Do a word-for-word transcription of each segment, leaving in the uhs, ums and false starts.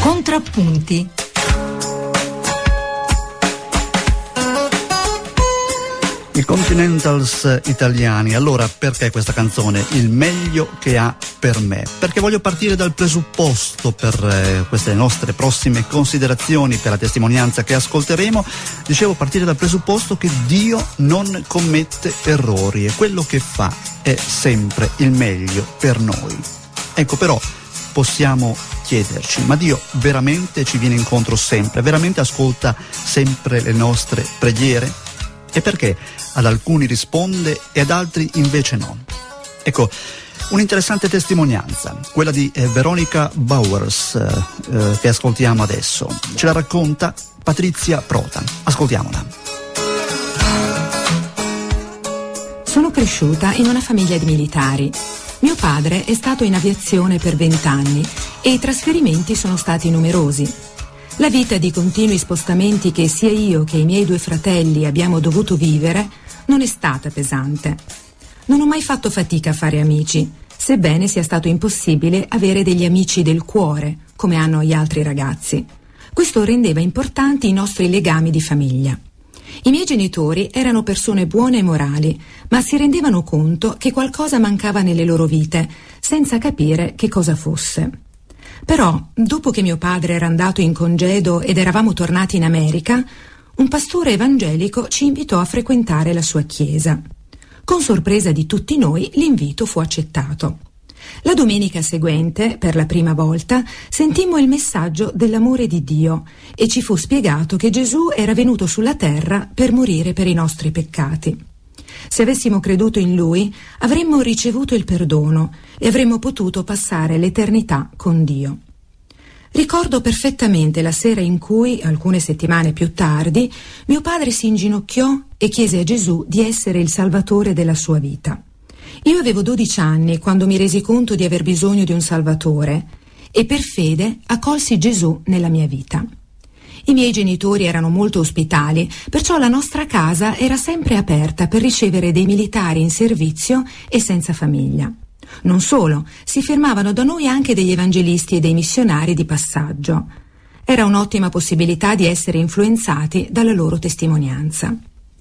Contrappunti. I Continentals italiani. Allora, perché questa canzone? Il meglio che ha per me. Perché voglio partire dal presupposto per eh, queste nostre prossime considerazioni, per la testimonianza che ascolteremo. Dicevo, partire dal presupposto che Dio non commette errori e quello che fa è sempre il meglio per noi. Ecco, però possiamo chiederci, ma Dio veramente ci viene incontro sempre? Veramente ascolta sempre le nostre preghiere? E perché ad alcuni risponde e ad altri invece no? Ecco, un'interessante testimonianza, quella di eh, Veronica Bowers, eh, eh, che ascoltiamo adesso. Ce la racconta Patrizia Prota. Ascoltiamola. Sono cresciuta in una famiglia di militari. Mio padre è stato in aviazione per vent'anni e i trasferimenti sono stati numerosi. La vita di continui spostamenti che sia io che i miei due fratelli abbiamo dovuto vivere non è stata pesante. Non ho mai fatto fatica a fare amici, sebbene sia stato impossibile avere degli amici del cuore, come hanno gli altri ragazzi. Questo rendeva importanti i nostri legami di famiglia. I miei genitori erano persone buone e morali, ma si rendevano conto che qualcosa mancava nelle loro vite, senza capire che cosa fosse. Però, dopo che mio padre era andato in congedo ed eravamo tornati in America, un pastore evangelico ci invitò a frequentare la sua chiesa. Con sorpresa di tutti noi, l'invito fu accettato. La domenica seguente, per la prima volta, sentimmo il messaggio dell'amore di Dio e ci fu spiegato che Gesù era venuto sulla terra per morire per i nostri peccati. Se avessimo creduto in Lui, avremmo ricevuto il perdono e avremmo potuto passare l'eternità con Dio. Ricordo perfettamente la sera in cui, alcune settimane più tardi, mio padre si inginocchiò e chiese a Gesù di essere il salvatore della sua vita. Io avevo dodici anni quando mi resi conto di aver bisogno di un salvatore e per fede accolsi Gesù nella mia vita. I miei genitori erano molto ospitali, perciò la nostra casa era sempre aperta per ricevere dei militari in servizio e senza famiglia. Non solo, si fermavano da noi anche degli evangelisti e dei missionari di passaggio. Era un'ottima possibilità di essere influenzati dalla loro testimonianza.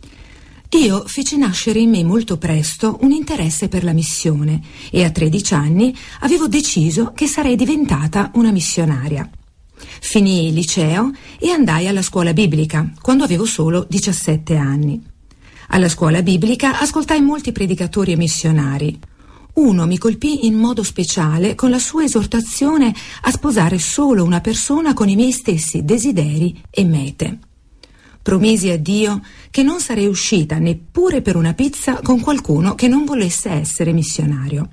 Dio fece nascere in me molto presto un interesse per la missione e a tredici anni avevo deciso che sarei diventata una missionaria. Finii il liceo e andai alla scuola biblica quando avevo solo diciassette anni. Alla scuola biblica ascoltai molti predicatori e missionari. Uno mi colpì in modo speciale con la sua esortazione a sposare solo una persona con i miei stessi desideri e mete. Promisi a Dio che non sarei uscita neppure per una pizza con qualcuno che non volesse essere missionario.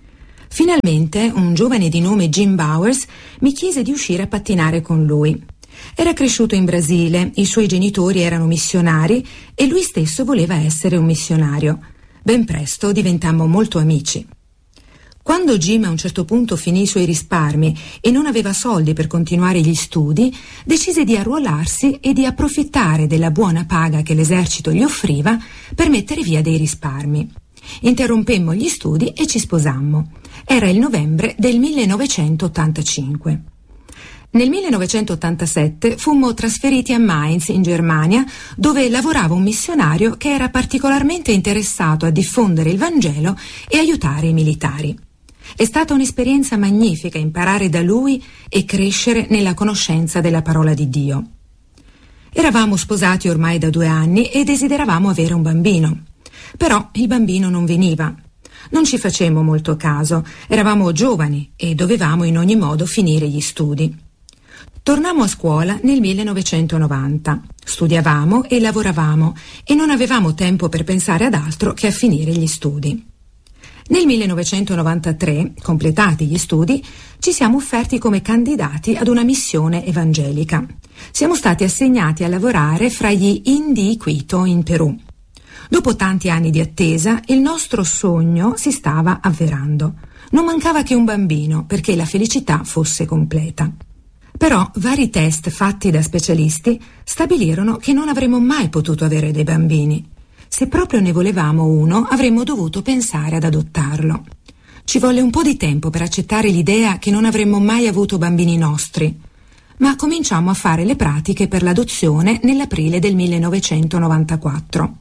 Finalmente un giovane di nome Jim Bowers mi chiese di uscire a pattinare con lui. Era cresciuto in Brasile, i suoi genitori erano missionari e lui stesso voleva essere un missionario. Ben presto diventammo molto amici. Quando Jim a un certo punto finì i suoi risparmi e non aveva soldi per continuare gli studi, decise di arruolarsi e di approfittare della buona paga che l'esercito gli offriva per mettere via dei risparmi. Interrompemmo gli studi e ci sposammo. Era il novembre del millenovecentottantacinque. Nel millenovecentottantasette fummo trasferiti a Mainz, in Germania, dove lavorava un missionario che era particolarmente interessato a diffondere il Vangelo e aiutare i militari. È stata un'esperienza magnifica imparare da lui e crescere nella conoscenza della parola di Dio. Eravamo sposati ormai da due anni e desideravamo avere un bambino. Però il bambino non veniva. Non ci facemmo molto caso, eravamo giovani e dovevamo in ogni modo finire gli studi. Tornammo a scuola nel millenovecentonovanta. Studiavamo e lavoravamo e non avevamo tempo per pensare ad altro che a finire gli studi. Nel millenovecentonovantatré, completati gli studi, ci siamo offerti come candidati ad una missione evangelica. Siamo stati assegnati a lavorare fra gli Indi Quito in Perù. Dopo tanti anni di attesa, il nostro sogno si stava avverando. Non mancava che un bambino perché la felicità fosse completa. Però vari test fatti da specialisti stabilirono che non avremmo mai potuto avere dei bambini. Se proprio ne volevamo uno, avremmo dovuto pensare ad adottarlo. Ci volle un po' di tempo per accettare l'idea che non avremmo mai avuto bambini nostri. ma cominciammo a fare le pratiche per l'adozione nell'aprile del millenovecentonovantaquattro.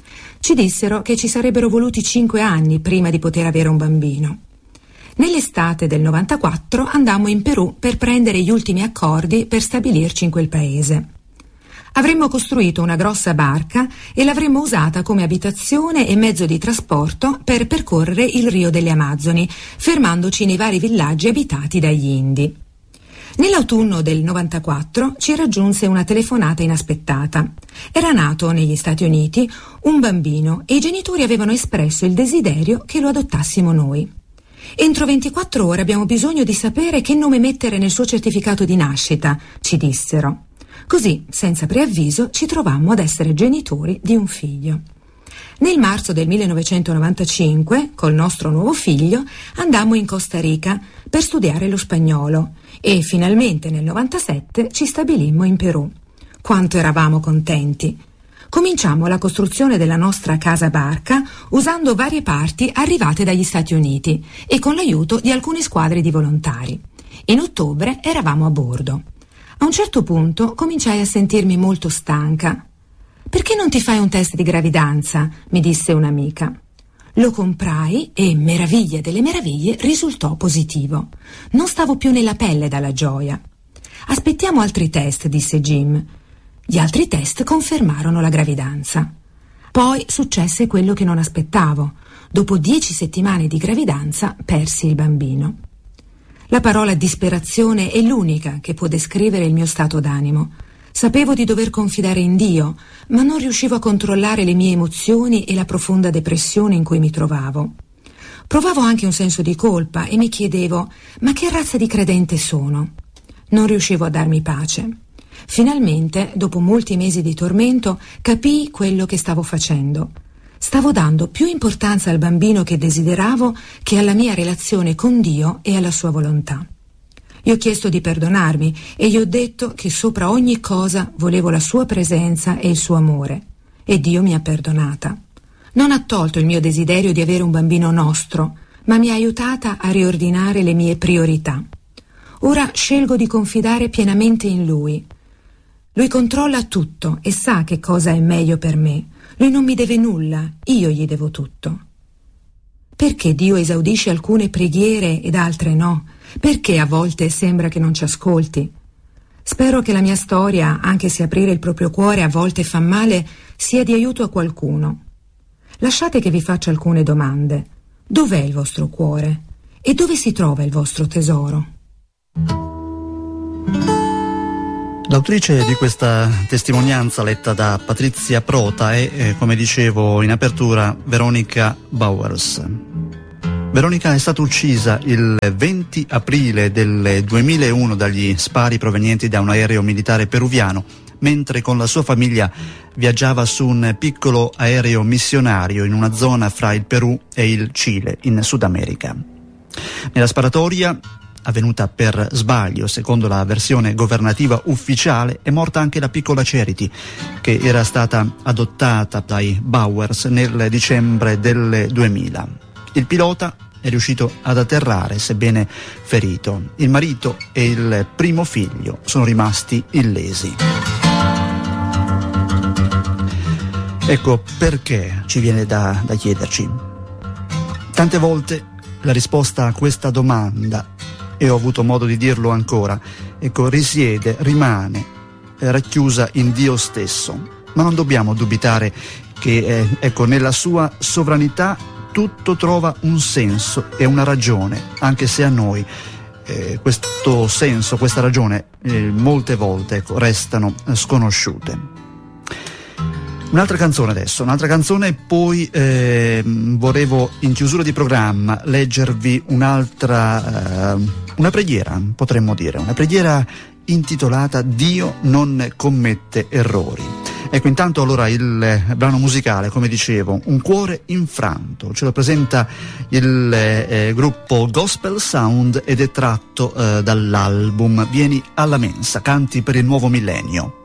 Ci dissero che ci sarebbero voluti cinque anni prima di poter avere un bambino. Nell'estate del novantaquattro andammo in Perù per prendere gli ultimi accordi per stabilirci in quel paese. Avremmo costruito una grossa barca e l'avremmo usata come abitazione e mezzo di trasporto per percorrere il Rio delle Amazzoni, fermandoci nei vari villaggi abitati dagli Indi. Nell'autunno del novantaquattro ci raggiunse una telefonata inaspettata. Era nato negli Stati Uniti un bambino e i genitori avevano espresso il desiderio che lo adottassimo noi. Entro ventiquattro ore abbiamo bisogno di sapere che nome mettere nel suo certificato di nascita, ci dissero. Così, senza preavviso, ci trovammo ad essere genitori di un figlio. Nel marzo del millenovecentonovantacinque, col nostro nuovo figlio, andammo in Costa Rica per studiare lo spagnolo e finalmente nel novantasette ci stabilimmo in Perù. Quanto eravamo contenti! Cominciammo la costruzione della nostra casa barca usando varie parti arrivate dagli Stati Uniti e con l'aiuto di alcune squadre di volontari. In ottobre eravamo a bordo. A un certo punto cominciai a sentirmi molto stanca. «Perché non ti fai un test di gravidanza?» mi disse un'amica. Lo comprai e, meraviglia delle meraviglie, risultò positivo. Non stavo più nella pelle dalla gioia. «Aspettiamo altri test», disse Jim. Gli altri test confermarono la gravidanza. Poi successe quello che non aspettavo. Dopo dieci settimane di gravidanza persi il bambino. La parola disperazione è l'unica che può descrivere il mio stato d'animo. Sapevo di dover confidare in Dio, ma non riuscivo a controllare le mie emozioni e la profonda depressione in cui mi trovavo. Provavo anche un senso di colpa e mi chiedevo: ma che razza di credente sono? Non riuscivo a darmi pace. Finalmente, dopo molti mesi di tormento, capii quello che stavo facendo. Stavo dando più importanza al bambino che desideravo che alla mia relazione con Dio e alla sua volontà. Gli ho chiesto di perdonarmi e gli ho detto che sopra ogni cosa volevo la sua presenza e il suo amore. E Dio mi ha perdonata. Non ha tolto il mio desiderio di avere un bambino nostro, ma mi ha aiutata a riordinare le mie priorità. Ora scelgo di confidare pienamente in Lui. Lui controlla tutto e sa che cosa è meglio per me. Lui non mi deve nulla, io gli devo tutto. Perché Dio esaudisce alcune preghiere ed altre no? Perché a volte sembra che non ci ascolti? Spero che la mia storia, anche se aprire il proprio cuore a volte fa male, sia di aiuto a qualcuno. Lasciate che vi faccia alcune domande. Dov'è il vostro cuore? E dove si trova il vostro tesoro? L'autrice di questa testimonianza letta da Patrizia Prota è, eh, come dicevo in apertura, Veronica Bowers. Veronica è stata uccisa il venti aprile del duemilauno dagli spari provenienti da un aereo militare peruviano, mentre con la sua famiglia viaggiava su un piccolo aereo missionario in una zona fra il Perù e il Cile, in Sud America. Nella sparatoria, avvenuta per sbaglio, secondo la versione governativa ufficiale, è morta anche la piccola Charity, che era stata adottata dai Bowers nel dicembre del duemila. Il pilota è riuscito ad atterrare, sebbene ferito. Il marito e il primo figlio sono rimasti illesi. Ecco perché ci viene da, da chiederci. Tante volte la risposta a questa domanda, e ho avuto modo di dirlo ancora, ecco, risiede, rimane eh, racchiusa in Dio stesso. Ma non dobbiamo dubitare che eh, ecco, nella sua sovranità tutto trova un senso e una ragione, anche se a noi eh, questo senso, questa ragione eh, molte volte ecco, restano eh, sconosciute. Un'altra canzone adesso, un'altra canzone, poi eh, volevo in chiusura di programma leggervi un'altra, eh, una preghiera, potremmo dire, una preghiera intitolata Dio non commette errori. Ecco, intanto allora il brano musicale, come dicevo, Un cuore infranto, ce lo presenta il eh, gruppo Gospel Sound ed è tratto eh, dall'album Vieni alla mensa, canti per il nuovo millennio.